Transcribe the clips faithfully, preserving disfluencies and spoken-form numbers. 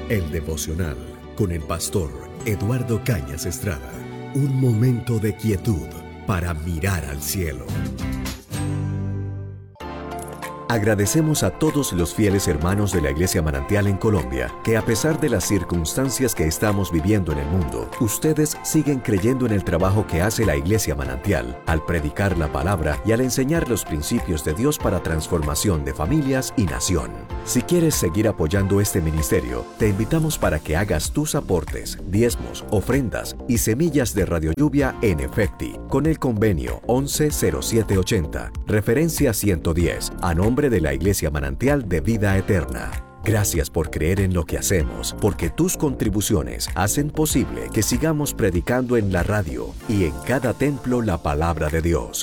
El devocional con el pastor Eduardo Cañas Estrada. Un momento de quietud para mirar al cielo. Agradecemos a todos los fieles hermanos de la Iglesia Manantial en Colombia, que a pesar de las circunstancias que estamos viviendo en el mundo, ustedes siguen creyendo en el trabajo que hace la Iglesia Manantial, al predicar la palabra y al enseñar los principios de Dios para transformación de familias y nación. Si quieres seguir apoyando este ministerio, te invitamos para que hagas tus aportes, diezmos, ofrendas y semillas de Radio Lluvia en Efecti, con el convenio once cero siete ochenta, referencia ciento diez, a nombre de la Iglesia Manantial de Vida Eterna. Gracias por creer en lo que hacemos, porque tus contribuciones hacen posible que sigamos predicando en la radio y en cada templo la palabra de Dios.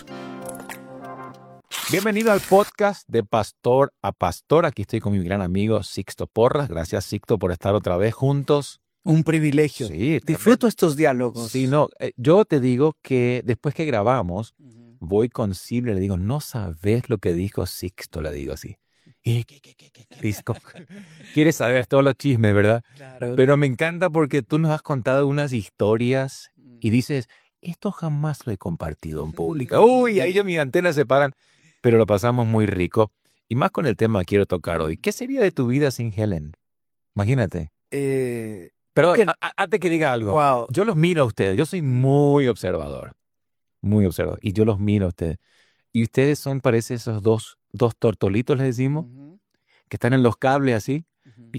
Bienvenido al podcast de Pastor a Pastor. Aquí estoy con mi gran amigo Sixto Porras. Gracias, Sixto, por estar otra vez juntos. Un privilegio. Sí, disfruto estos diálogos. Sí, no, eh, yo te digo que después que grabamos, uh-huh. voy con Silvia y le digo, no sabes lo que dijo Sixto, le digo así. ¿Y qué, qué, qué, qué, qué? Quieres saber todos los chismes, ¿verdad? Claro. Pero me encanta porque tú nos has contado unas historias y dices, esto jamás lo he compartido en público. Uy, ahí ya mis antenas se paran. Pero lo pasamos muy rico. Y más con el tema que quiero tocar hoy. ¿Qué sería de tu vida sin Helen? Imagínate. Eh, Pero que, a, a, antes que diga algo, wow. Yo los miro a ustedes. Yo soy muy observador. Muy observador. Y yo los miro a ustedes. Y ustedes son, parece, esos dos, dos tortolitos, les decimos, uh-huh. que están en los cables así. Uh-huh.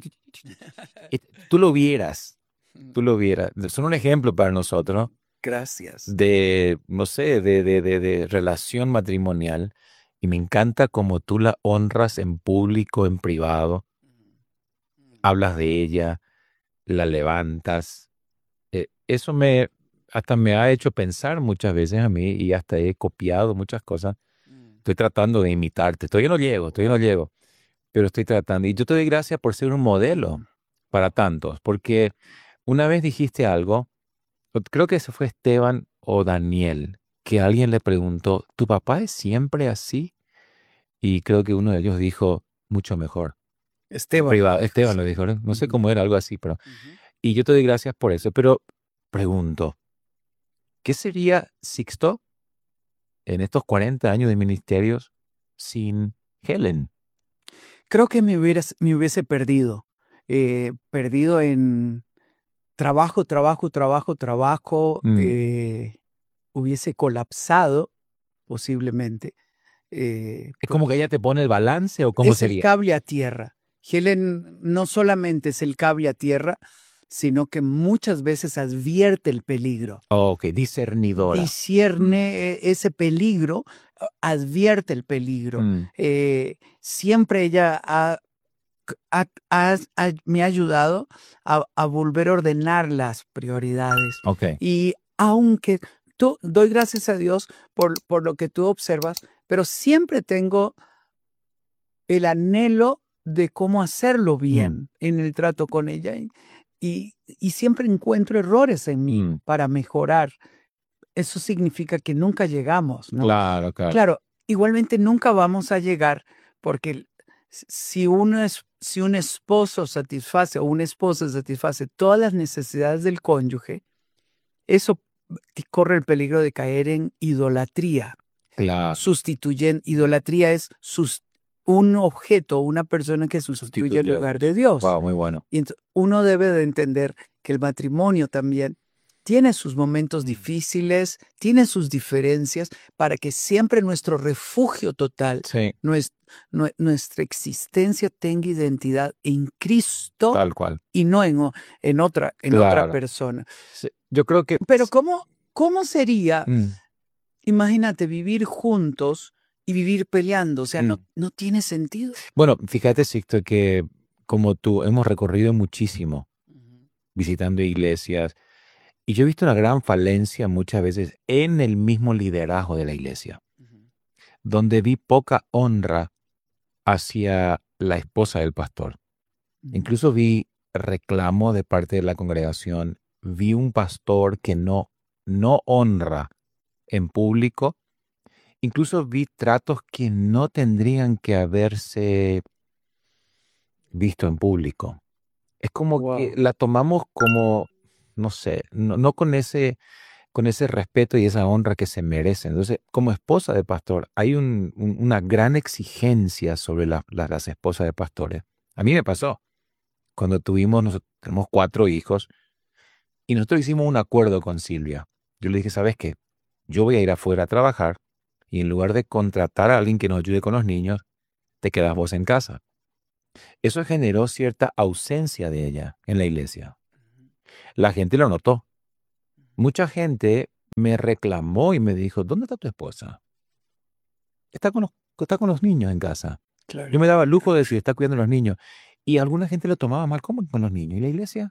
Tú lo vieras. Tú lo vieras. Son un ejemplo para nosotros, ¿no? Gracias. De, no sé, de, de, de, de relación matrimonial. Y me encanta cómo tú la honras en público, en privado. Hablas de ella, la levantas. Eh, eso me hasta me ha hecho pensar muchas veces a mí y hasta he copiado muchas cosas. Estoy tratando de imitarte. Todavía no llego, todavía no llego. Pero estoy tratando. Y yo te doy gracias por ser un modelo para tantos. Porque una vez dijiste algo, creo que eso fue Esteban o Daniel, que alguien le preguntó, ¿tu papá es siempre así? Y creo que uno de ellos dijo, mucho mejor. Esteban. Privado. Esteban lo dijo, ¿no? No sé cómo era, algo así, pero... Uh-huh. Y yo te doy gracias por eso, pero pregunto, ¿qué sería Sixto en estos cuarenta años de ministerios sin Helen? Creo que me, hubieras, me hubiese perdido. Eh, perdido en trabajo, trabajo, trabajo, trabajo. Mm. Eh, hubiese colapsado posiblemente. Eh, ¿Es como que ella te pone el balance o cómo es sería? Es el cable a tierra. Helen no solamente es el cable a tierra, sino que muchas veces advierte el peligro. Oh, ok, discernidora. Discierne mm. ese peligro, advierte el peligro. Mm. Eh, siempre ella ha, ha, ha, ha, me ha ayudado a, a volver a ordenar las prioridades. Okay. Y aunque tú, doy gracias a Dios por, por lo que tú observas, pero siempre tengo el anhelo de cómo hacerlo bien mm. en el trato con ella. Y, y, y siempre encuentro errores en mí mm. para mejorar. Eso significa que nunca llegamos, ¿no? Claro, claro. Claro, igualmente nunca vamos a llegar porque si, uno es, si un esposo satisface o una esposa satisface todas las necesidades del cónyuge, eso corre el peligro de caer en idolatría. Claro. Sustituyen, idolatría es sus, un objeto, una persona que sustituye el lugar de Dios. Wow, muy bueno. Y entonces, uno debe de entender que el matrimonio también tiene sus momentos difíciles, tiene sus diferencias, para que siempre nuestro refugio total, sí. nuestra, nuestra existencia tenga identidad en Cristo. Tal cual. Y no en, en, otra, en claro. otra persona. Sí. Yo creo que... Pero ¿cómo, cómo sería... Mm. Imagínate vivir juntos y vivir peleando, o sea, mm. no, no tiene sentido. Bueno, fíjate, Sixto, que como tú hemos recorrido muchísimo, uh-huh. visitando iglesias, y yo he visto una gran falencia muchas veces en el mismo liderazgo de la iglesia, uh-huh. donde vi poca honra hacia la esposa del pastor. Uh-huh. Incluso vi reclamo de parte de la congregación, vi un pastor que no, no honra en público. Incluso vi tratos que no tendrían que haberse visto en público. Es como Wow. que la tomamos como, no sé, no, no con ese, con ese respeto y esa honra que se merecen. Entonces, como esposa de pastor, hay un- un- una gran exigencia sobre la- la- las esposas de pastores. A mí me pasó cuando tuvimos, nosotros tenemos cuatro hijos y nosotros hicimos un acuerdo con Silvia. Yo le dije, ¿sabes qué? Yo voy a ir afuera a trabajar y en lugar de contratar a alguien que nos ayude con los niños, te quedas vos en casa. Eso generó cierta ausencia de ella en la iglesia. La gente lo notó. Mucha gente me reclamó y me dijo, ¿dónde está tu esposa? Está con los, está con los niños en casa. Claro. Yo me daba el lujo de decir, está cuidando a los niños. Y alguna gente lo tomaba mal. ¿Cómo que con los niños? ¿Y la iglesia?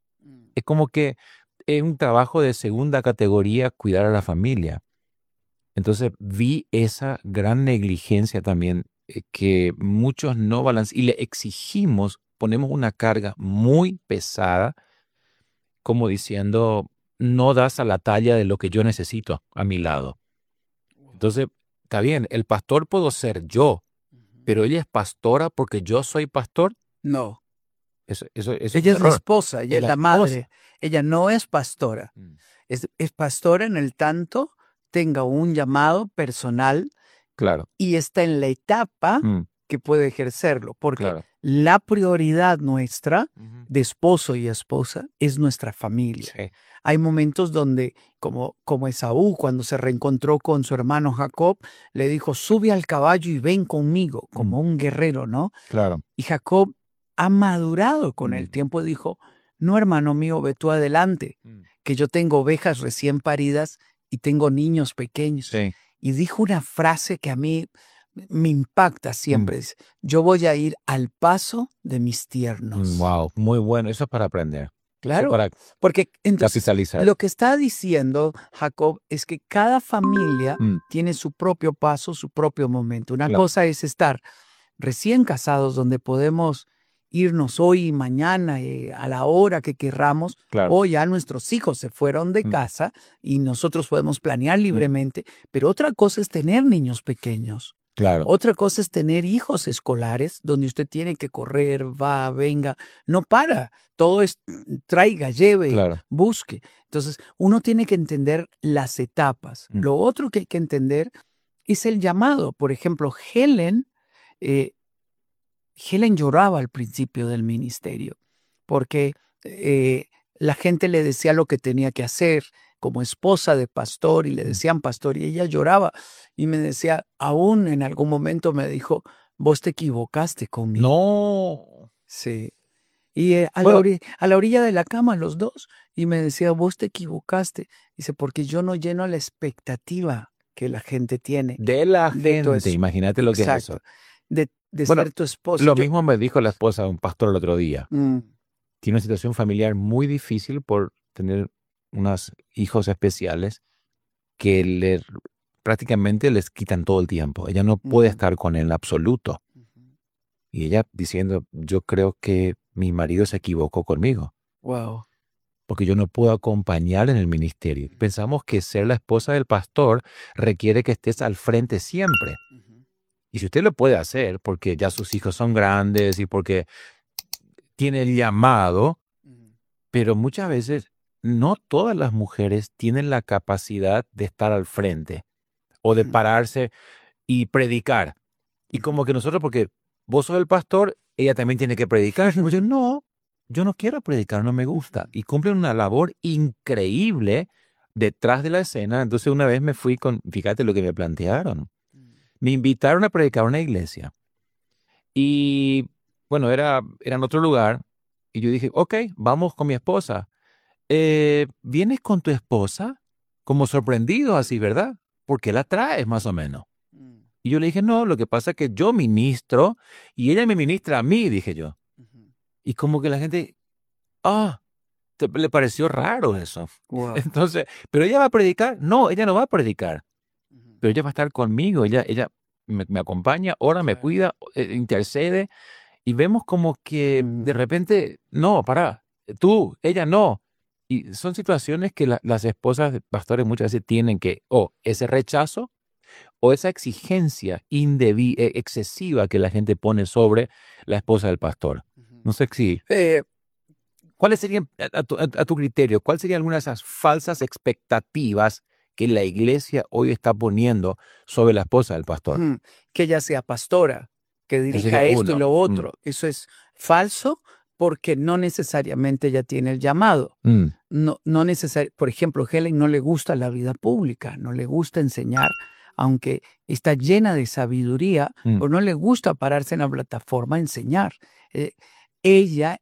Es como que es un trabajo de segunda categoría cuidar a la familia. Entonces vi esa gran negligencia también eh, que muchos no balancean y le exigimos, ponemos una carga muy pesada, como diciendo, no das a la talla de lo que yo necesito a mi lado. Entonces, está bien, el pastor puedo ser yo, pero ella es pastora porque yo soy pastor. No. Eso, eso, eso Ella es es un la error. esposa, ella Es es la la esposa. madre. Ella no es pastora. Mm, Es, es pastora en el tanto tenga un llamado personal Claro, y está en la etapa mm, que puede ejercerlo, porque claro. la prioridad nuestra Ujú. de esposo y esposa es nuestra familia. Sí, Hay momentos donde, como, como Esaú, cuando se reencontró con su hermano Jacob, le dijo, sube al caballo y ven conmigo, como un guerrero, ¿no? claro. Y Jacob ha madurado con Mm. el tiempo y dijo, no, hermano mío, ve tú adelante, Mm. que yo tengo ovejas recién paridas y tengo niños pequeños. Sí. Y dijo una frase que a mí me impacta siempre. Dice, yo voy a ir al paso de mis tiernos. Mm, Wow, muy bueno. Eso es para aprender. Eso Claro, para porque entonces capitalizar. lo que está diciendo Jacob es que cada familia Mm, tiene su propio paso, su propio momento. Una Claro. cosa es estar recién casados, donde podemos irnos hoy y mañana eh, a la hora que querramos, Claro. o ya nuestros hijos se fueron de Mm. casa y nosotros podemos planear libremente, pero otra cosa es tener niños pequeños. Claro. Otra cosa es tener hijos escolares donde usted tiene que correr, va, venga, no para, todo es traiga, lleve, Claro. busque. Entonces, uno tiene que entender las etapas. Mm. Lo otro que hay que entender es el llamado. Por ejemplo, Helen, eh, Helen lloraba al principio del ministerio porque eh, la gente le decía lo que tenía que hacer como esposa de pastor y le Mm. decían pastor y ella lloraba y me decía, aún en algún momento me dijo, vos te equivocaste conmigo. No. Sí. Y eh, a, la Bueno. ori- a la orilla de la cama los dos y me decía, vos te equivocaste. Dice, porque yo no lleno la expectativa que la gente tiene. De la de tu gente, es- imagínate lo que es Exacto. eso. De, de Bueno, ser tu esposo. Lo Yo- mismo me dijo la esposa de un pastor el otro día. Mm, Tiene una situación familiar muy difícil por tener unos hijos especiales que le prácticamente les quitan todo el tiempo. Ella no puede Ujú. estar con él en absoluto. Y ella diciendo, yo creo que mi marido se equivocó conmigo, Wow. porque yo no puedo acompañar en el ministerio. Pensamos que ser la esposa del pastor requiere que estés al frente siempre. Y si usted lo puede hacer, porque ya sus hijos son grandes y porque tiene el llamado, pero muchas veces no todas las mujeres tienen la capacidad de estar al frente o de Ujú. pararse y predicar. Y como que nosotros, porque vos sos el pastor, ella también tiene que predicar. Y yo, no, yo no quiero predicar, no me gusta. Y cumplen una labor increíble detrás de la escena. Entonces una vez me fui con, fíjate lo que me plantearon. Me invitaron a predicar a una iglesia. Y bueno, era, era en otro lugar. Y yo dije, ok, vamos con mi esposa. Eh, ¿vienes con tu esposa? Como sorprendido así, ¿verdad? ¿Por qué la traes más o menos? Y yo le dije, no, lo que pasa es que yo ministro y ella me ministra a mí, dije yo. Y como que la gente, ah, te- le pareció raro eso. Wow. Entonces, ¿pero ella va a predicar? No, ella no va a predicar, pero ella va a estar conmigo, ella, ella me, me acompaña, ora, me Claro. cuida, eh, intercede, y vemos como que Mm. de repente, no, pará, tú, ella no. Y son situaciones que la- las esposas de pastores muchas veces tienen que, o ese rechazo, o esa exigencia indebi- eh, excesiva que la gente pone sobre la esposa del pastor. No sé si... Eh, ¿Cuáles serían, a tu, a tu criterio, cuáles serían algunas de esas falsas expectativas que la iglesia hoy está poniendo sobre la esposa del pastor? Mm, que ella sea pastora, que dirija sería esto uno. y lo Mm. otro. Eso es falso porque no necesariamente ella tiene el llamado. Mm, No, no necesari- Por ejemplo, Helen no le gusta la vida pública, no le gusta enseñar, aunque está llena de sabiduría, Mm. o no le gusta pararse en la plataforma a enseñar. Eh, ella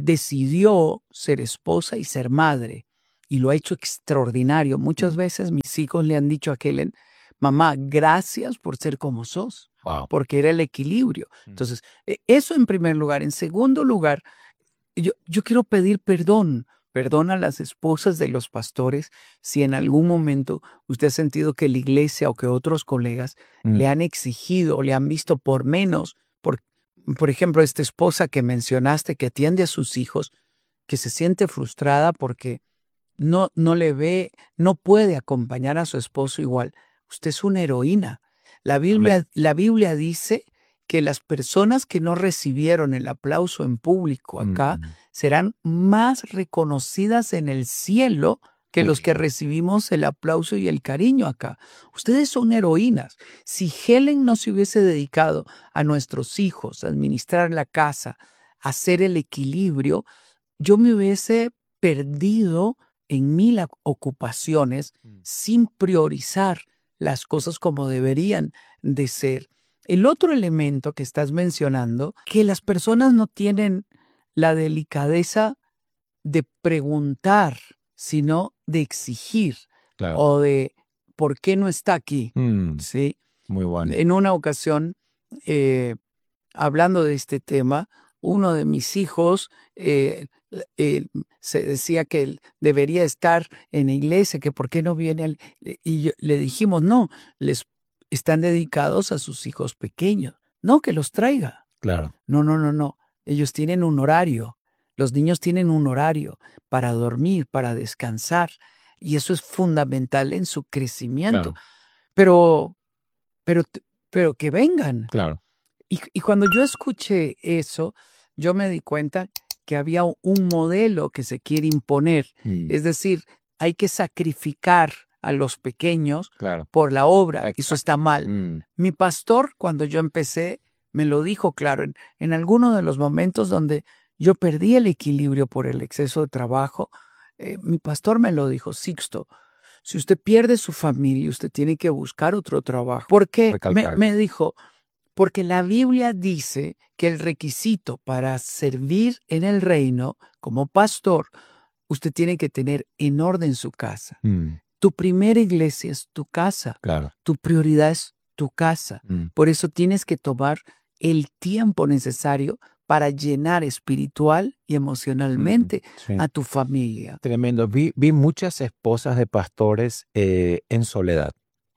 decidió ser esposa y ser madre, y lo ha hecho extraordinario. Muchas Mm. veces mis hijos le han dicho a Helen, mamá, gracias por ser como sos, wow. porque era el equilibrio. Mm. Entonces, eh, eso en primer lugar. En segundo lugar, yo, yo quiero pedir perdón, perdón a las esposas de los pastores si en algún momento usted ha sentido que la iglesia o que otros colegas Mm. le han exigido o le han visto por menos. Por, por ejemplo, esta esposa que mencionaste que atiende a sus hijos, que se siente frustrada porque no, no le ve, no puede acompañar a su esposo igual. Usted es una heroína. La Biblia, la Biblia dice que las personas que no recibieron el aplauso en público acá Mm. serán más reconocidas en el cielo que los que recibimos el aplauso y el cariño acá. Ustedes son heroínas. Si Helen no se hubiese dedicado a nuestros hijos, a administrar la casa, a hacer el equilibrio, yo me hubiese perdido en mil ac- ocupaciones Mm. sin priorizar las cosas como deberían de ser. El otro elemento que estás mencionando, que las personas no tienen la delicadeza de preguntar, sino de exigir Claro. o de ¿por qué no está aquí? Mm. ¿Sí? Muy bueno. En una ocasión, eh, hablando de este tema, uno de mis hijos eh, eh, se decía que él debería estar en la iglesia, que por qué no viene al- y yo- le dijimos, no, les están dedicados a sus hijos pequeños, no que los traiga. Claro. No, no, no, no. Ellos tienen un horario. Los niños tienen un horario para dormir, para descansar, y eso es fundamental en su crecimiento. Claro. Pero, pero, t- pero que vengan. Claro. Y, y cuando yo escuché eso, yo me di cuenta que había un- un modelo que se quiere imponer. Mm. Es decir, hay que sacrificar a los pequeños Claro. por la obra. Eso Exacto. está mal. Mm. Mi pastor, cuando yo empecé, me lo dijo claro. En, en alguno de los momentos donde yo perdí el equilibrio por el exceso de trabajo, eh, mi pastor me lo dijo, Sixto, si usted pierde su familia, usted tiene que buscar otro trabajo. ¿Por qué? Me, Recalcar. me dijo, porque la Biblia dice que el requisito para servir en el reino como pastor, usted tiene que tener en orden su casa. Mm. Tu primera iglesia es tu casa. Claro. Tu prioridad es tu casa. Mm. Por eso tienes que tomar el tiempo necesario para llenar espiritual y emocionalmente Sí. a tu familia. Tremendo. Vi, vi muchas esposas de pastores eh, en soledad.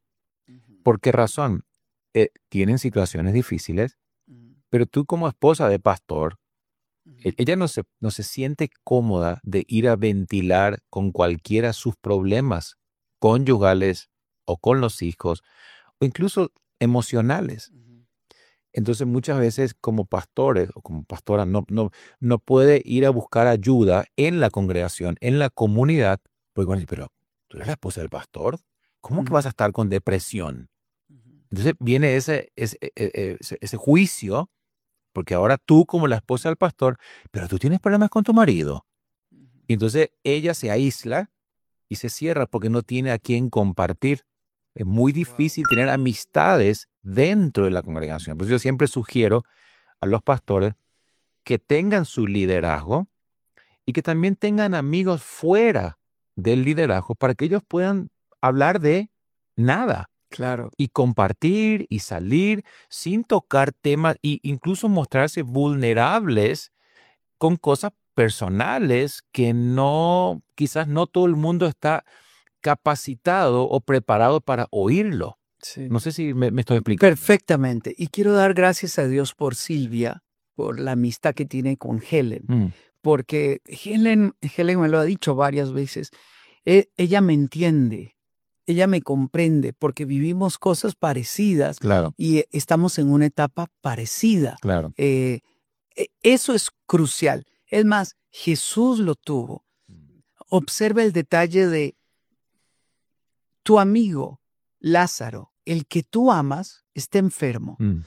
¿Por qué razón? Eh, tienen situaciones difíciles, pero tú como esposa de pastor, e- ella no se, no se siente cómoda de ir a ventilar con cualquiera sus problemas conyugales o con los hijos o incluso emocionales. Entonces muchas veces como pastores o como pastora no, no, no puede ir a buscar ayuda en la congregación, en la comunidad, porque van a decir, pero tú eres la esposa del pastor, ¿cómo que Ujú. vas a estar con depresión? Entonces viene ese, ese, e- e- ese, ese juicio, porque ahora tú como la esposa del pastor, pero tú tienes problemas con tu marido. Y entonces ella se aísla y se cierra porque no tiene a quién compartir. Es muy difícil tener amistades dentro de la congregación. Pues yo siempre sugiero a los pastores que tengan su liderazgo y que también tengan amigos fuera del liderazgo para que ellos puedan hablar de nada Claro. y compartir y salir sin tocar temas e incluso mostrarse vulnerables con cosas personales que no, quizás no todo el mundo está capacitado o preparado para oírlo. Sí. No sé si me, me estoy explicando. Perfectamente. Y quiero dar gracias a Dios por Silvia, por la amistad que tiene con Helen. Mm, Porque Helen, Helen me lo ha dicho varias veces, e- ella me entiende, ella me comprende, porque vivimos cosas parecidas claro, y eh, estamos en una etapa parecida. claro. Eh, e- eso es crucial. Es más, Jesús lo tuvo. Observa el detalle de tu amigo Lázaro, el que tú amas, está enfermo. Mm.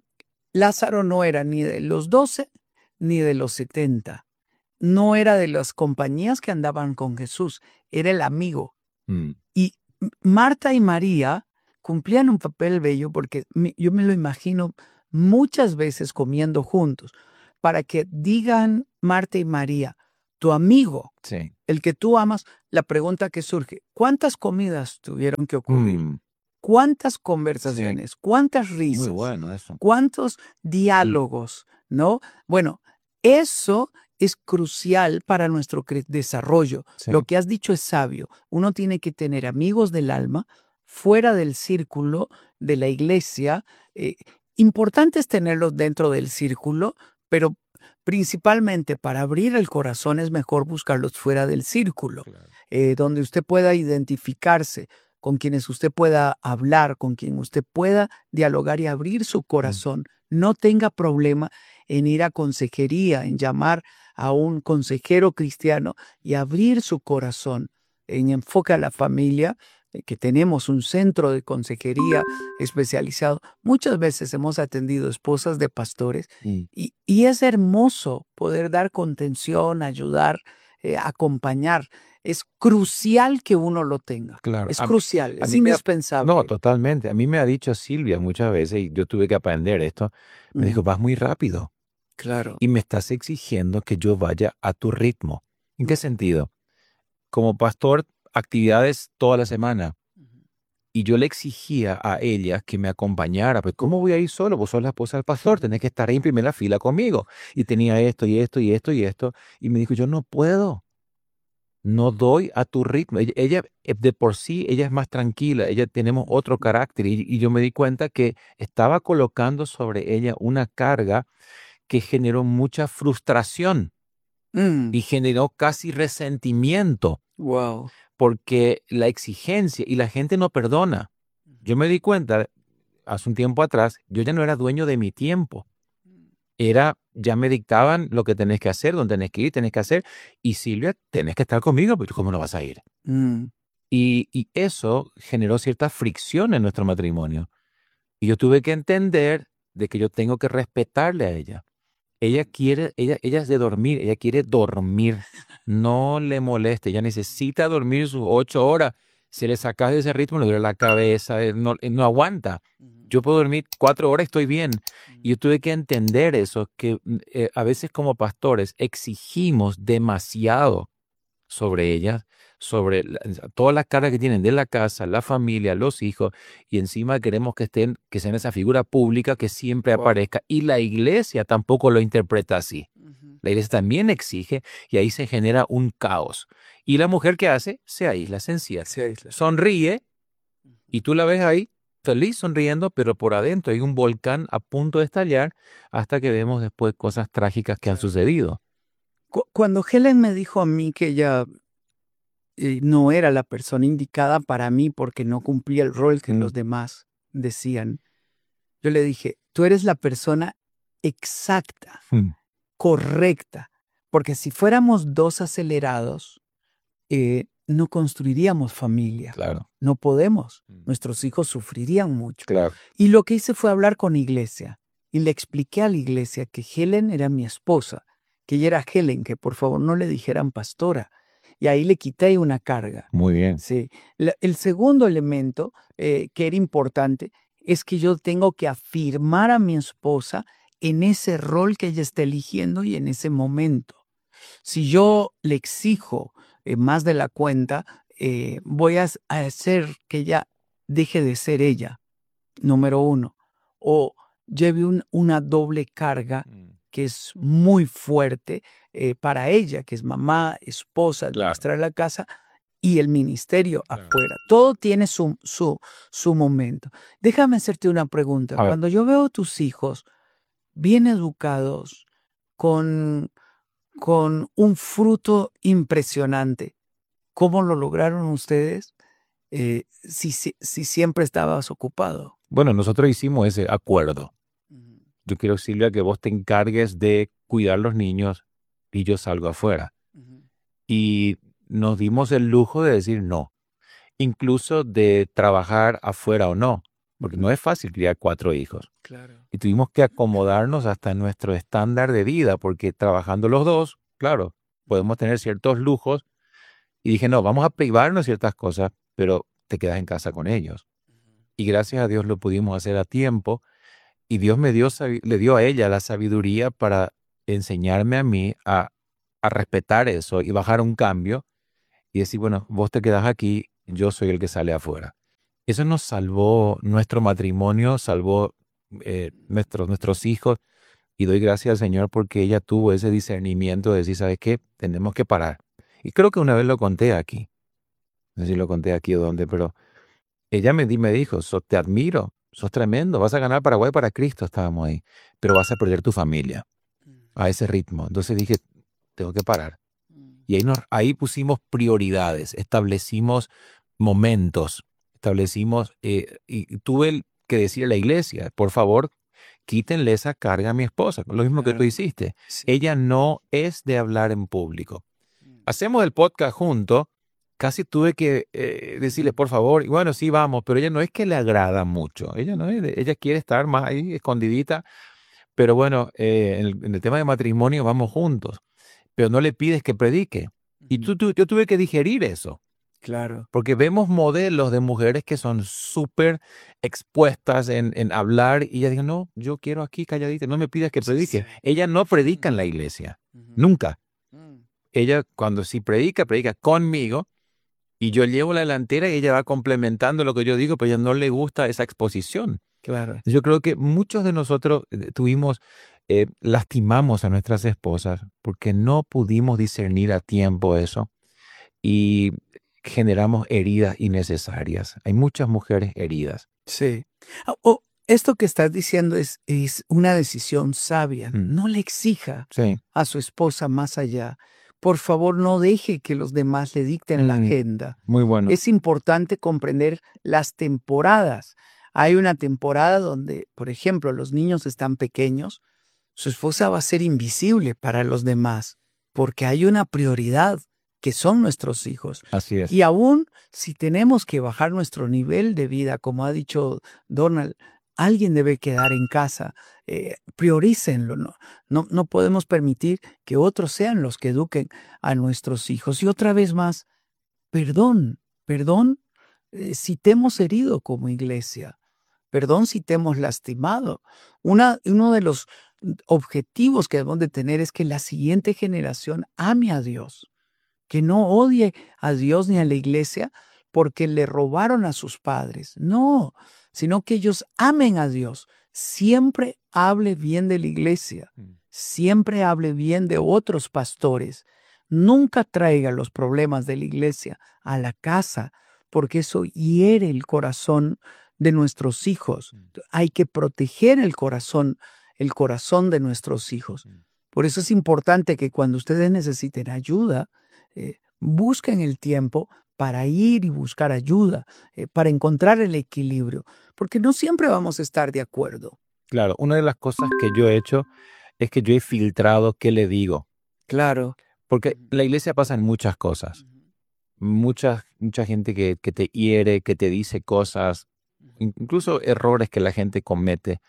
Lázaro no era ni de los doce ni de los setenta. No era de las compañías que andaban con Jesús, era el amigo. Mm. Y Marta y María cumplían un papel bello porque me, yo me lo imagino muchas veces comiendo juntos, para que digan Marta y María, tu amigo, Sí. el que tú amas, la pregunta que surge, ¿cuántas comidas tuvieron que ocurrir? Mm. ¿Cuántas conversaciones? ¿Cuántas risas? Muy bueno eso. ¿Cuántos diálogos? ¿No? Bueno, eso es crucial para nuestro cre- desarrollo. Sí. Lo que has dicho es sabio. Uno tiene que tener amigos del alma fuera del círculo de la iglesia. Eh, importante es tenerlos dentro del círculo, pero principalmente para abrir el corazón es mejor buscarlos fuera del círculo, Claro. eh, donde usted pueda identificarse, con quienes usted pueda hablar, con quien usted pueda dialogar y abrir su corazón. No tenga problema en ir a consejería, en llamar a un consejero cristiano y abrir su corazón. En Enfoque a la Familia, eh, que tenemos un centro de consejería especializado, muchas veces hemos atendido esposas de pastores Mm. y, y es hermoso poder dar contención, ayudar, eh, acompañar. Es crucial que uno lo tenga. Claro. Es A- crucial, a es mí me ha- indispensable. No, totalmente. A mí me ha dicho Silvia muchas veces, y yo tuve que aprender esto, me Mm, dijo, vas muy rápido claro. y me estás exigiendo que yo vaya a tu ritmo. ¿En qué sentido? Como pastor, actividades toda la semana. Y yo le exigía a ella que me acompañara. Pues, ¿cómo voy a ir solo? Vos sos la esposa del pastor, tenés que estar ahí en primera fila conmigo. Y tenía esto y esto y esto y esto. Y me dijo, yo no puedo. No doy a tu ritmo. Ella, ella, eh, de por sí, ella es más tranquila. Ella tenemos otro carácter. Y, y yo me di cuenta que estaba colocando sobre ella una carga que generó mucha frustración Mm, y generó casi resentimiento. wow. Porque la exigencia y la gente no perdona. Yo me di cuenta hace un tiempo atrás, yo ya no era dueño de mi tiempo. Era, ya me dictaban lo que tenés que hacer, dónde tenés que ir, tenés que hacer. Y Silvia, tenés que estar conmigo, pero ¿cómo no vas a ir? Mm, Y, y eso generó cierta fricción en nuestro matrimonio. Y yo tuve que entender de que yo tengo que respetarle a ella. Ella quiere, ella, ella es de dormir, ella quiere dormir. No le moleste, ella necesita dormir sus ocho horas. Si le sacas de ese ritmo, le duele la cabeza, eh, no, eh, no aguanta. Yo puedo dormir cuatro horas y estoy bien. Y yo tuve que entender eso, que mm, eh, a veces como pastores exigimos demasiado sobre ellas, sobre la- todas las cargas que tienen de la casa, la familia, los hijos, y encima queremos que estén, que sean esa figura pública que siempre Wow. aparezca. Y la iglesia tampoco lo interpreta así. ujú. La iglesia también exige y ahí se genera un caos. Y la mujer que hace, se aísla, se encierra, Se aísla. sonríe y tú la ves ahí feliz sonriendo, pero por adentro hay un volcán a punto de estallar hasta que vemos después cosas trágicas que han sucedido. Cu- Cuando Helen me dijo a mí que ella eh, no era la persona indicada para mí porque no cumplía el rol que Mm. los demás decían, yo le dije, tú eres la persona exacta, Mm. correcta, porque si fuéramos dos acelerados, eh, no construiríamos familia. Claro, No podemos. Mm. Nuestros hijos sufrirían mucho. claro. Y lo que hice fue hablar con iglesia y le expliqué a la iglesia que Helen era mi esposa, que ella era Helen, que por favor no le dijeran pastora. Y ahí le quité una carga. Muy bien. Sí. La- el segundo elemento eh, que era importante es que yo tengo que afirmar a mi esposa en ese rol que ella está eligiendo y en ese momento. Si yo le exijo eh, más de la cuenta, eh, voy a, s- a hacer que ella deje de ser ella, número uno, o lleve un- una doble carga Mm. que es muy fuerte eh, para ella, que es mamá, esposa, Claro. administrar la casa y el ministerio Claro. afuera. Todo tiene su, su, su momento. Déjame hacerte una pregunta. A ver. Cuando yo veo a tus hijos bien educados, con, con un fruto impresionante, ¿cómo lo lograron ustedes eh, si, si, si siempre estabas ocupado? Bueno, nosotros hicimos ese acuerdo. Yo quiero, Silvia, que vos te encargues de cuidar los niños. y yo salgo afuera. Y nos dimos el lujo de decir no, incluso de trabajar afuera o no, porque no es fácil criar cuatro hijos. Claro. Y tuvimos que acomodarnos hasta nuestro estándar de vida, porque trabajando los dos, claro, podemos tener ciertos lujos. Y dije, no, vamos a privarnos ciertas cosas, pero te quedas en casa con ellos. Y gracias a Dios lo pudimos hacer a tiempo. Y Dios me dio, le dio a ella la sabiduría para enseñarme a mí a, a respetar eso y bajar un cambio y decir, bueno, vos te quedás aquí, yo soy el que sale afuera. Eso nos salvó nuestro matrimonio, salvó eh, nuestros, nuestros hijos. Y doy gracias al Señor porque ella tuvo ese discernimiento de decir, ¿sabes qué? Tenemos que parar. Y creo que una vez lo conté aquí. No sé si lo conté aquí o dónde, pero ella me, di- me dijo, "So, te admiro, sos tremendo, vas a ganar Paraguay para Cristo", estábamos ahí, pero vas a perder tu familia a ese ritmo. Entonces dije, tengo que parar. Y ahí, nos, ahí pusimos prioridades, establecimos momentos, establecimos, eh, y tuve el- que decir a la iglesia, por favor, quítenle esa carga a mi esposa, lo mismo que tú Claro. hiciste. Sí. Ella no es de hablar en público. Hacemos el podcast juntos, casi tuve que eh, decirle, por favor, y bueno, sí, vamos, pero ella no es que le agrada mucho, ella no es, de- ella quiere estar más ahí escondidita, pero bueno, eh, en, el, en el tema de matrimonio vamos juntos, pero no le pides que predique. Y tú, tú- yo tuve que digerir eso, Claro. porque vemos modelos de mujeres que son súper expuestas en, en hablar y ella dijo, no, yo quiero aquí calladita, no me pidas que predique. Sí. Ella no predica en la iglesia, nunca. Ella cuando sí predica, predica conmigo y yo llevo la delantera y ella va complementando lo que yo digo, pero a ella no le gusta esa exposición. Claro. Yo creo que muchos de nosotros eh, tuvimos, eh, lastimamos a nuestras esposas porque no pudimos discernir a tiempo eso y generamos heridas innecesarias. Hay muchas mujeres heridas. Sí. Ah, oh, esto que estás diciendo es, es una decisión sabia. Mm. No le exija Sí. a su esposa más allá. Por favor, no deje que los demás le dicten la Mm. agenda. Muy bueno. Es importante comprender las temporadas. Hay una temporada donde, por ejemplo, los niños están pequeños, su esposa va a ser invisible para los demás, porque hay una prioridad que son nuestros hijos. Así es. Y aún si tenemos que bajar nuestro nivel de vida, como ha dicho Donald, alguien debe quedar en casa. Eh, priorícenlo. ¿no? No, no podemos permitir que otros sean los que eduquen a nuestros hijos. Y otra vez más, perdón, perdón eh, si te hemos herido como iglesia. Perdón si te hemos lastimado. Una, uno de los objetivos que debemos de tener es que la siguiente generación ame a Dios, que no odie a Dios ni a la iglesia porque le robaron a sus padres. No, sino que ellos amen a Dios. Siempre hable bien de la iglesia. Siempre hable bien de otros pastores. Nunca traiga los problemas de la iglesia a la casa, porque eso hiere el corazón de nuestros hijos. Hay que proteger el corazón, el corazón de nuestros hijos. Por eso es importante que cuando ustedes necesiten ayuda, eh, busquen el tiempo para ir y buscar ayuda, eh, para encontrar el equilibrio, porque no siempre vamos a estar de acuerdo. Claro, una de las cosas que yo he hecho es que yo he filtrado qué le digo. Claro. Porque en la iglesia pasan muchas cosas. Mucha, mucha gente que, que te hiere, que te dice cosas, incluso errores que la gente comete.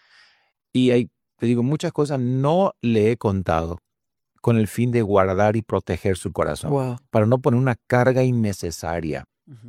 Y hay, te digo, muchas cosas no le he contado con el fin de guardar y proteger su corazón, Wow. para no poner una carga innecesaria.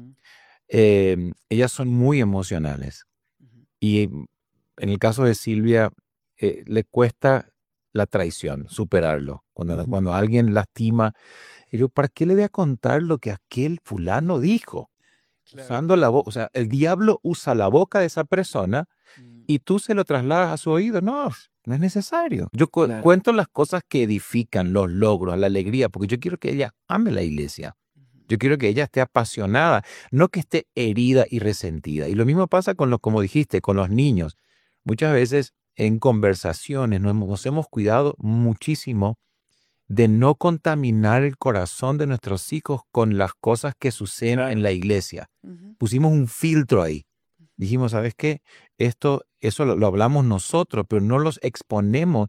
Eh, ellas son muy emocionales. Y en el caso de Silvia, eh, le cuesta la traición, superarlo. Cuando, Ujú. cuando alguien lastima, y yo, ¿para qué le voy a contar lo que aquel fulano dijo? Usando la boca, o sea, el diablo usa la boca de esa persona y tú se lo trasladas a su oído. No, no es necesario. Yo cu- Claro. cuento las cosas que edifican, los logros, la alegría, porque yo quiero que ella ame la iglesia. Yo quiero que ella esté apasionada, no que esté herida y resentida. Y lo mismo pasa con los, como dijiste, con los niños. Muchas veces en conversaciones nos hemos, nos hemos cuidado muchísimo de no contaminar el corazón de nuestros hijos con las cosas que suceden en la iglesia. Pusimos un filtro ahí. Dijimos, ¿sabes qué? Esto, eso lo, lo hablamos nosotros, pero no los exponemos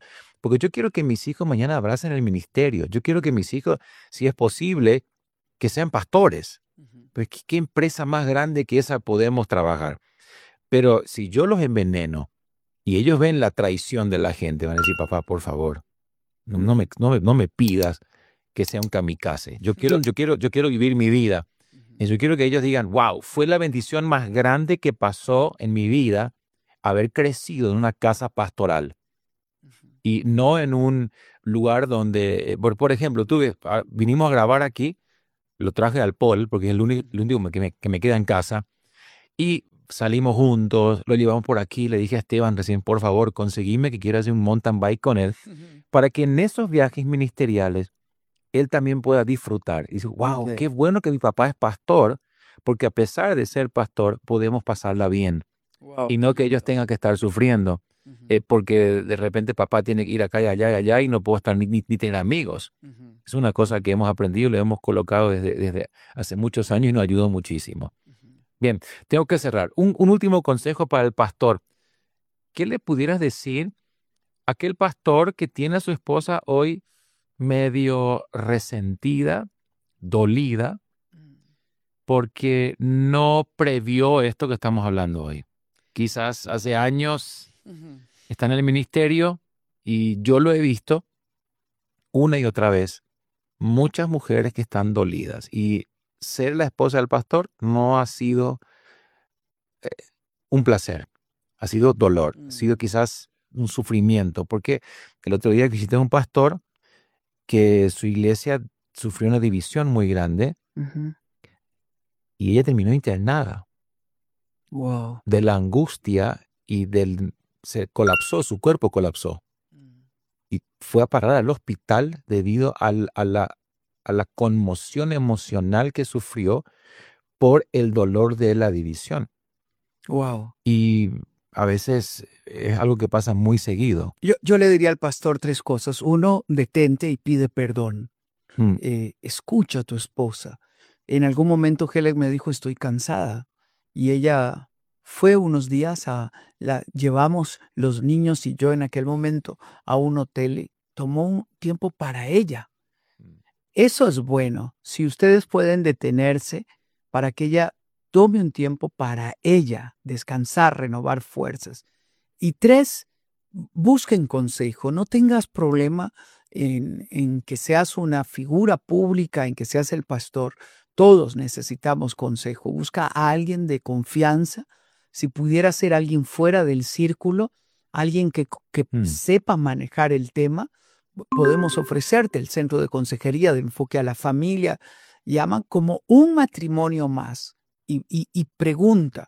Porque yo quiero que mis hijos mañana abracen el ministerio. Yo quiero que mis hijos, si es posible, que sean pastores. Pues, ¿qué, qué empresa más grande que esa podemos trabajar? Pero si yo los enveneno y ellos ven la traición de la gente, van a decir, papá, por favor, no, no me, no, me, no me pidas que sea un kamikaze. Yo quiero, yo quiero, yo quiero vivir mi vida. Y yo quiero que ellos digan, wow, fue la bendición más grande que pasó en mi vida haber crecido en una casa pastoral. Y no en un lugar donde, por, por ejemplo, tuve, vinimos a grabar aquí, lo traje al Paul, porque es el único, el único que, me, que me queda en casa, y salimos juntos, lo llevamos por aquí, le dije a Esteban recién, por favor, conseguime que quiero hacer un mountain bike con él, para que en esos viajes ministeriales él también pueda disfrutar. Y dice, wow, okay, qué bueno que mi papá es pastor, porque a pesar de ser pastor, podemos pasarla bien. Wow. Y no que ellos tengan que estar sufriendo, uh-huh. eh, porque de repente papá tiene que ir acá y allá y allá y no puedo estar ni, ni, ni tener amigos. Uh-huh. Es una cosa que hemos aprendido, lo hemos colocado desde, desde hace muchos años y nos ayudó muchísimo. Uh-huh. Bien, tengo que cerrar. Un, un último consejo para el pastor. ¿Qué le pudieras decir a aquel pastor que tiene a su esposa hoy medio resentida, dolida, porque no previó esto que estamos hablando hoy? Quizás hace años uh-huh. está en el ministerio y yo lo he visto una y otra vez, muchas mujeres que están dolidas, y ser la esposa del pastor no ha sido eh, un placer, ha sido dolor, uh-huh. ha sido quizás un sufrimiento, porque el otro día visité a un pastor que su iglesia sufrió una división muy grande uh-huh. y ella terminó internada. Wow. De la angustia y del... se colapsó, su cuerpo colapsó. Mm. Y fue a parar al hospital debido al, a, la, a la conmoción emocional que sufrió por el dolor de la división. Wow. Y a veces es algo que pasa muy seguido. Yo, yo le diría al pastor tres cosas. Uno, detente y pide perdón. Mm. Eh, escucha a tu esposa. En algún momento Helen me dijo, estoy cansada. Y ella fue unos días a, la llevamos los niños y yo en aquel momento a un hotel y tomó un tiempo para ella. Eso es bueno. Si ustedes pueden detenerse para que ella tome un tiempo para ella, descansar, renovar fuerzas. Y tres, busquen consejo. No tengas problema en, en que seas una figura pública, en que seas el pastor. Todos necesitamos consejo. Busca a alguien de confianza. Si pudiera ser alguien fuera del círculo, alguien que, que mm. sepa manejar el tema, podemos ofrecerte el Centro de Consejería de Enfoque a la Familia. Llaman como un matrimonio más. Y, y, y pregunta.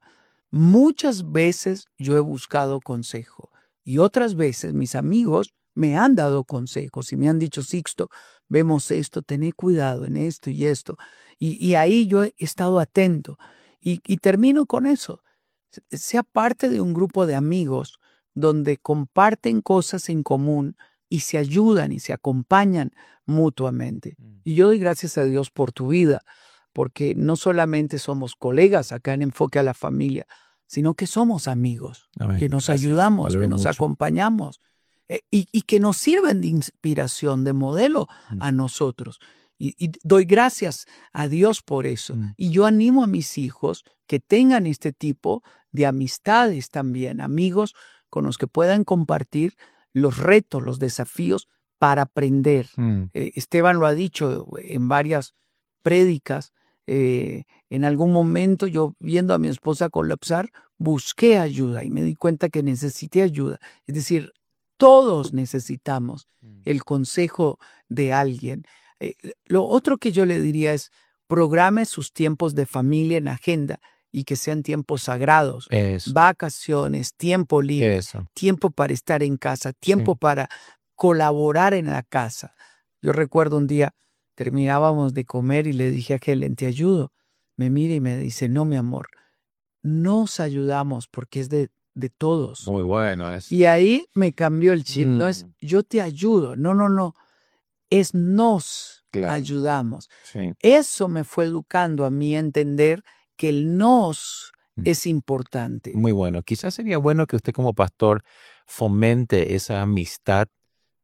Muchas veces yo he buscado consejo y otras veces mis amigos me han dado consejos y me han dicho, Sixto, vemos esto, tené cuidado en esto y esto. Y, y ahí yo he estado atento. Y, y termino con eso. Sea parte de un grupo de amigos donde comparten cosas en común y se ayudan y se acompañan mutuamente. Y yo doy gracias a Dios por tu vida, porque no solamente somos colegas acá en Enfoque a la Familia, sino que somos amigos, Amén. Que nos gracias. Ayudamos, Valoro que nos mucho. Acompañamos. Eh, y, y que nos sirven de inspiración, de modelo mm. a nosotros. Y, y doy gracias a Dios por eso. Mm. Y yo animo a mis hijos que tengan este tipo de amistades también, amigos con los que puedan compartir los retos, los desafíos para aprender. Mm. Eh, Esteban lo ha dicho en varias prédicas. Eh, en algún momento yo, viendo a mi esposa colapsar, busqué ayuda y me di cuenta que necesité ayuda. Es decir, todos necesitamos el consejo de alguien. Eh, lo otro que yo le diría es, programe sus tiempos de familia en agenda y que sean tiempos sagrados. Eso. Vacaciones, tiempo libre, Eso. Tiempo para estar en casa, tiempo sí. para colaborar en la casa. Yo recuerdo un día, terminábamos de comer y le dije a Helen, ¿te ayudo? Me mira y me dice, no, mi amor, nos ayudamos porque es de de todos. Muy bueno eso. Y ahí me cambió el chip. Mm. No es yo te ayudo. No, no, no. Es nos claro. ayudamos. Sí. Eso me fue educando a mí a entender que el nos mm. es importante. Muy bueno. Quizás sería bueno que usted como pastor fomente esa amistad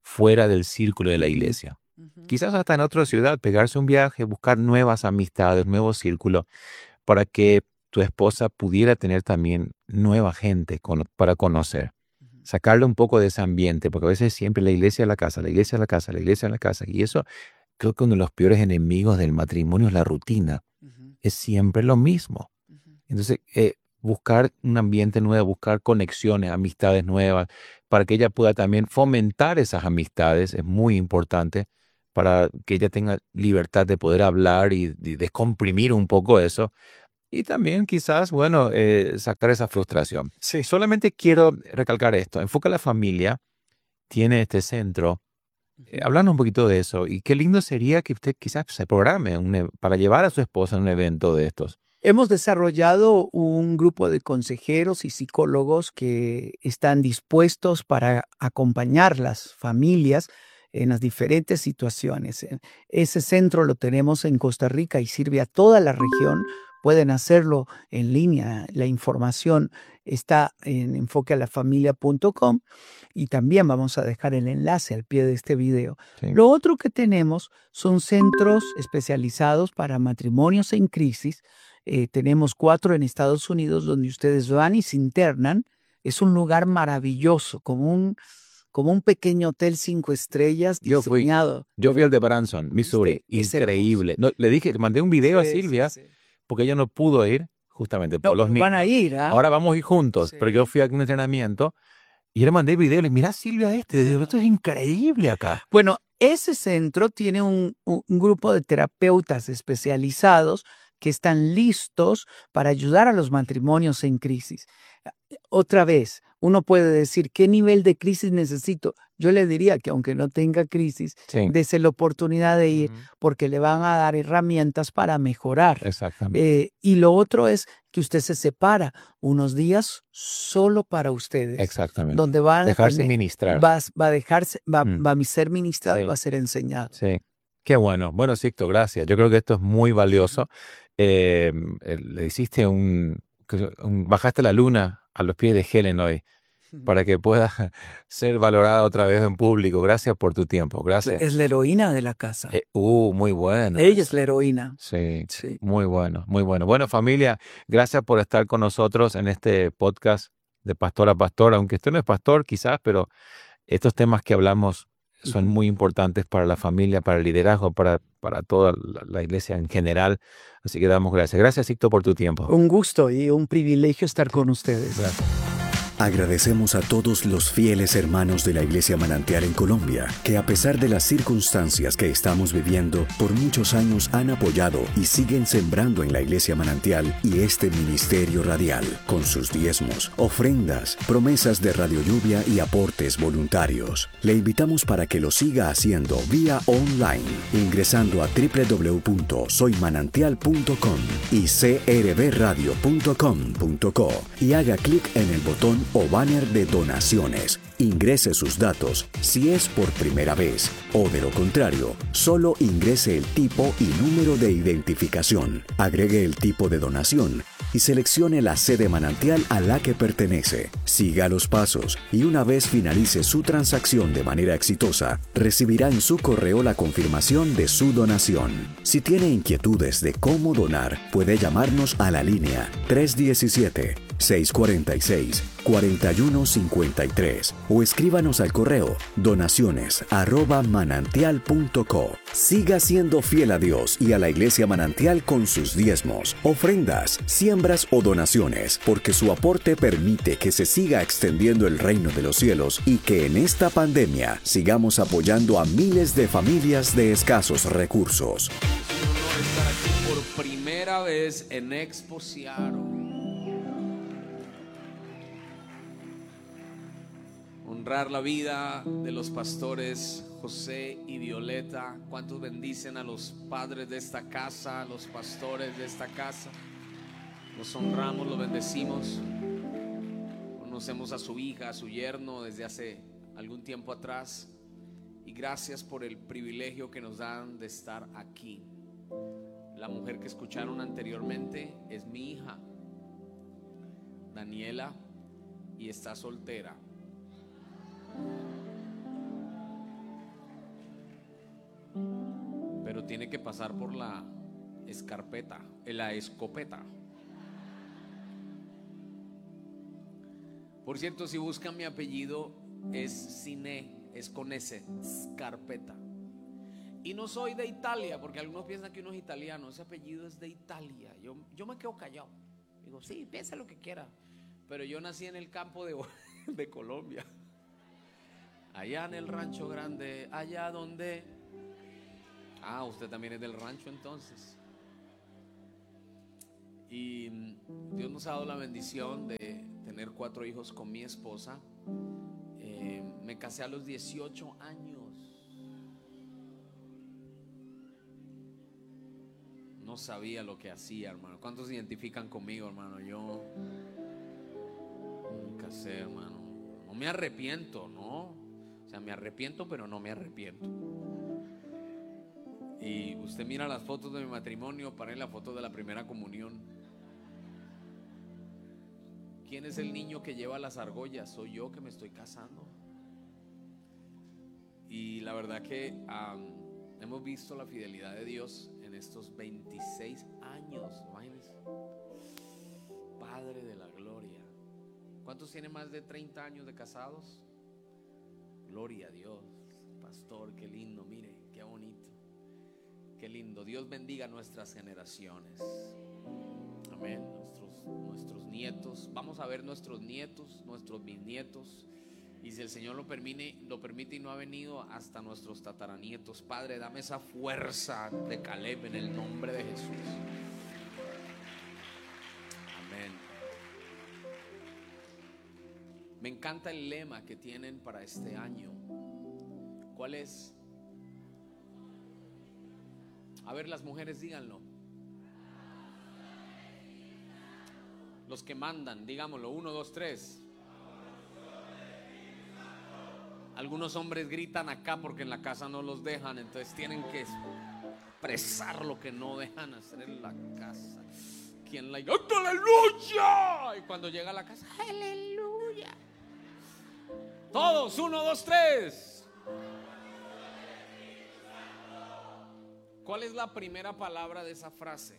fuera del círculo de la iglesia. Ujú. Quizás hasta en otra ciudad, pegarse un viaje, buscar nuevas amistades, nuevos círculos, para que tu esposa pudiera tener también nueva gente con- para conocer. Ujú. Sacarle un poco de ese ambiente, porque a veces siempre la iglesia es la casa, la iglesia es la casa, la iglesia es la casa. Y eso creo que uno de los peores enemigos del matrimonio es la rutina. Ujú. Es siempre lo mismo. Ujú. Entonces, eh, buscar un ambiente nuevo, buscar conexiones, amistades nuevas, para que ella pueda también fomentar esas amistades, es muy importante para que ella tenga libertad de poder hablar y, y descomprimir un poco eso. Y también quizás, bueno, eh, sacar esa frustración. Sí. Solamente quiero recalcar esto. Enfoca a la familia, tiene este centro. Eh, Ujú. hablando un poquito de eso, y qué lindo sería que usted quizás se programe un e- para llevar a su esposa a un evento de estos. Hemos desarrollado un grupo de consejeros y psicólogos que están dispuestos para acompañar las familias en las diferentes situaciones. Eh, Ese centro lo tenemos en Costa Rica y sirve a toda la región. Pueden hacerlo en línea. La información está en enfoque a la familia punto com y también vamos a dejar el enlace al pie de este video. Sí. Lo otro que tenemos son centros especializados para matrimonios en crisis. Eh, tenemos cuatro en Estados Unidos donde ustedes van y se internan. Es un lugar maravilloso, como un, como un pequeño hotel cinco estrellas Yo fui, diseñado. yo fui al de Branson, Missouri. ¿Viste? Es hermoso. Increíble. No, le dije, le mandé un video a Sí, sí, Silvia sí. porque ella no pudo ir justamente No, por los pero niños. van a ir, ¿ah? Ahora vamos a ir juntos, pero yo Sí. fui a un entrenamiento y le mandé el video. Le dije, mira Silvia este, digo, esto es increíble acá. Bueno, ese centro tiene un, un- un grupo de terapeutas especializados que están listos para ayudar a los matrimonios en crisis. Otra vez, uno puede decir, ¿qué nivel de crisis necesito? Yo le diría que aunque no tenga crisis, Sí, dese la oportunidad de ir Ujú. porque le van a dar herramientas para mejorar. Exactamente. Eh, y lo otro es que usted se separa unos días solo para ustedes, Exactamente. donde va a Dejarse tener- ministrar. va, va a dejarse, va, Mm. va a ser ministrado y Sí. va a ser enseñado. Sí, qué bueno. Bueno, Sixto, gracias. Yo creo que esto es muy valioso. Eh, eh, le hiciste un, que- un- bajaste la luna a los pies de Helen hoy para que pueda ser valorada otra vez en público. Gracias por tu tiempo. Gracias. Es la heroína de la casa. Eh, uh, muy bueno. Ella es la heroína. Sí, Sí. muy bueno, muy bueno. Bueno, familia, gracias por estar con nosotros en este podcast de Pastor a Pastor, aunque usted no es pastor quizás, pero estos temas que hablamos son Ujú. muy importantes para la familia, para el liderazgo, para, para toda la, la iglesia en general. Así que damos gracias. Gracias, Sixto, por tu tiempo. Un gusto y un privilegio estar con ustedes. Gracias. Agradecemos a todos los fieles hermanos de la Iglesia Manantial en Colombia, que a pesar de las circunstancias que estamos viviendo, por muchos años han apoyado y siguen sembrando en la Iglesia Manantial y este ministerio radial, con sus diezmos, ofrendas, promesas de Radio Lluvia y aportes voluntarios. Le invitamos para que lo siga haciendo vía online, ingresando a doble u doble u doble u punto soy manantial punto com y c r b radio punto com punto co y haga clic en el botón o banner de donaciones. Ingrese sus datos si es por primera vez o de lo contrario, solo ingrese el tipo y número de identificación. Agregue el tipo de donación y seleccione la sede manantial a la que pertenece. Siga los pasos y una vez finalice su transacción de manera exitosa, recibirá en su correo la confirmación de su donación. Si tiene inquietudes de cómo donar, puede llamarnos a la línea tres uno siete, seis cuatro seis, cuatro uno cinco tres o escríbanos al correo donaciones arroba manantial punto co. Siga siendo fiel a Dios y a la Iglesia Manantial con sus diezmos, ofrendas, siembras o donaciones, porque su aporte permite que se siga extendiendo el reino de los cielos y que en esta pandemia sigamos apoyando a miles de familias de escasos recursos. Es un honor estar aquí por primera vez en Expo Seattle. Honrar la vida de los pastores José y Violeta. ¿Cuántos bendicen a los padres de esta casa, a los pastores de esta casa? Los honramos, los bendecimos. Conocemos a su hija, a su yerno desde hace algún tiempo atrás. Y gracias por el privilegio que nos dan de estar aquí. La mujer que escucharon anteriormente es mi hija, Daniela, y está soltera. pero tiene que pasar por la escarpeta, la escopeta. Por cierto, si buscan mi apellido, es Cine, es con S, Scarpeta. Y no soy de Italia, porque algunos piensan que uno es italiano. Ese apellido es de Italia. Yo, yo me quedo callado. Digo, sí, piensa lo que quiera. Pero yo nací en el campo de, de Colombia. Allá en el rancho grande, allá donde... Ah, usted también es del rancho entonces. Y Dios nos ha dado la bendición de tener cuatro hijos con mi esposa. Eh, me casé a los dieciocho años. No sabía lo que hacía, hermano. ¿Cuántos se identifican conmigo, hermano? Yo nunca sé, hermano. No me arrepiento, ¿no? O sea, me arrepiento, pero no me arrepiento. Y usted mira las fotos de mi matrimonio, para la foto de la primera comunión. ¿Quién es el niño que lleva las argollas? Soy yo, que me estoy casando. Y la verdad que um, hemos visto la fidelidad de Dios en estos veintiséis años. Imagínense. Padre de la gloria. ¿Cuántos tienen más de treinta años de casados? Gloria a Dios. Pastor, qué lindo, mire, qué bonito. Qué lindo. Dios bendiga nuestras generaciones. Amén. Nuestros, nuestros nietos. Vamos a ver nuestros nietos, nuestros bisnietos. Y si el Señor lo permite, lo permite y no ha venido, hasta nuestros tataranietos. Padre, dame esa fuerza de Caleb en el nombre de Jesús. Amén. Me encanta el lema que tienen para este año. ¿Cuál es? A ver, las mujeres, díganlo. Los que mandan, digámoslo. Uno, dos, tres. Algunos hombres gritan acá porque en la casa no los dejan, entonces tienen que expresar lo que no dejan hacer en la casa. ¿Quién la dice? ¡Aleluya! Y cuando llega a la casa, ¡aleluya! Todos, uno, dos, tres. ¿Cuál es la primera palabra de esa frase?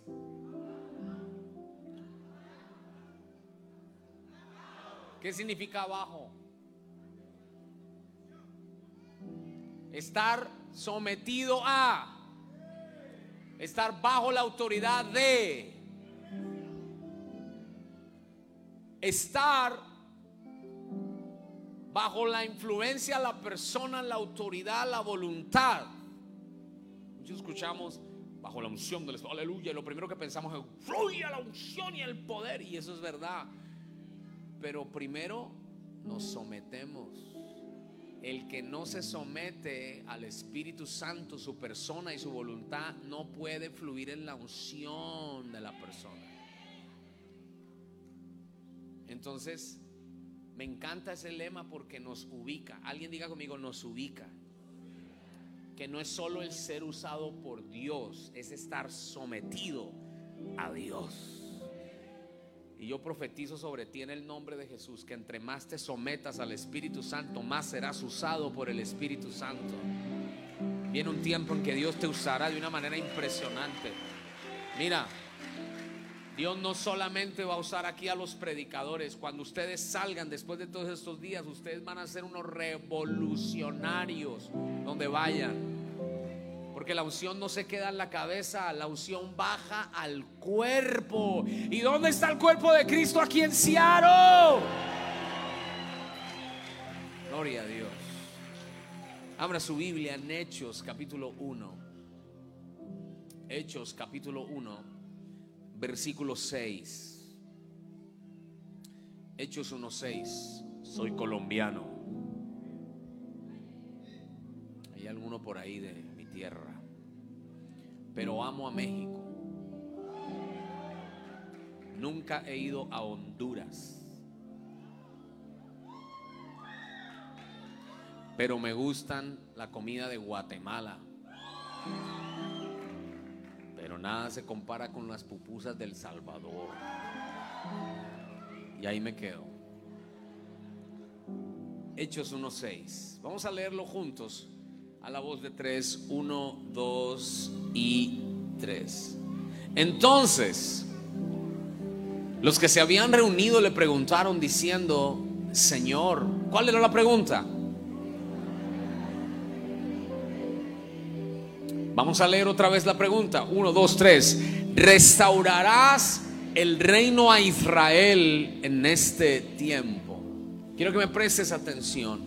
¿Qué significa abajo? Estar sometido a, estar bajo la autoridad de, estar bajo la influencia, la persona, la autoridad, la voluntad. Muchos escuchamos bajo la unción del Espíritu, aleluya, y lo primero que pensamos es fluye la unción y el poder, y eso es verdad. Pero primero nos sometemos. El que no se somete al Espíritu Santo, su persona y su voluntad, no puede fluir en la unción de la persona. Entonces, me encanta ese lema porque nos ubica. Alguien diga conmigo, nos ubica. Que no es solo el ser usado por Dios, es estar sometido a Dios. Y yo profetizo sobre ti en el nombre de Jesús que entre más te sometas al Espíritu Santo, más serás usado por el Espíritu Santo. Viene un tiempo en que Dios te usará de una manera impresionante. Mira, Dios no solamente va a usar aquí a los predicadores. Cuando ustedes salgan después de todos estos días, ustedes van a ser unos revolucionarios donde vayan. Porque la unción no se queda en la cabeza, la unción baja al cuerpo. ¿Y dónde está el cuerpo de Cristo? Aquí en Seattle. Gloria a Dios. Abra su Biblia en Hechos capítulo uno. Hechos capítulo uno, versículo seis. Hechos uno seis. Soy colombiano. Hay alguno por ahí de mi tierra, pero amo a México. Nunca he ido a Honduras, pero me gustan la comida de Guatemala. Pero nada se compara con las pupusas del Salvador. Y ahí me quedo. Hechos uno seis. Vamos a leerlo juntos. A la voz de tres, uno, dos y tres. Entonces, los que se habían reunido le preguntaron diciendo: Señor, ¿cuál era la pregunta? Vamos a leer otra vez la pregunta. Uno, dos, tres. ¿Restaurarás el reino a Israel en este tiempo? Quiero que me prestes atención.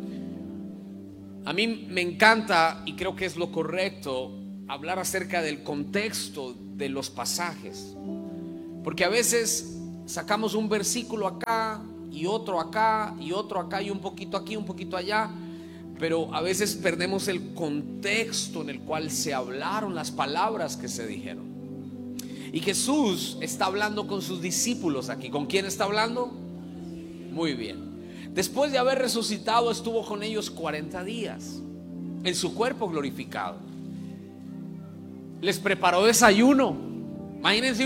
A mí me encanta, y creo que es lo correcto, hablar acerca del contexto de los pasajes, porque a veces sacamos un versículo acá y otro acá y otro acá y un poquito aquí, un poquito allá, pero a veces perdemos el contexto en el cual se hablaron las palabras que se dijeron. Y Jesús está hablando con sus discípulos aquí. ¿Con quién está hablando? Muy bien. Después de haber resucitado, estuvo con ellos cuarenta días en su cuerpo glorificado. Les preparó desayuno. Imagínense